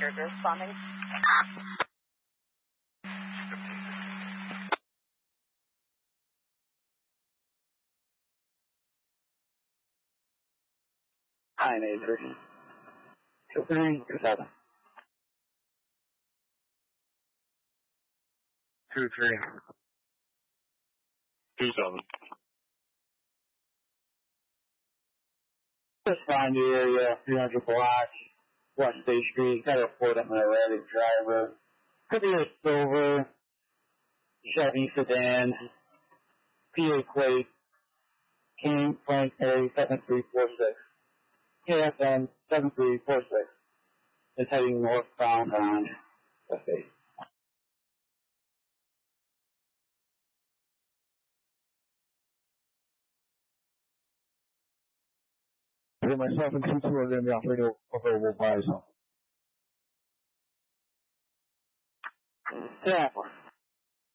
Rangers are responding. Hi, Major. 2327. 27. Just find the area, 300 block, West State Street. Got a report on an erratic driver. Could be a silver Chevy sedan, PA plate, King Frank A 7346. KFM 7346. It's heading northbound on West State. Myself and 2-2 are going to be operating available by zone. Yeah.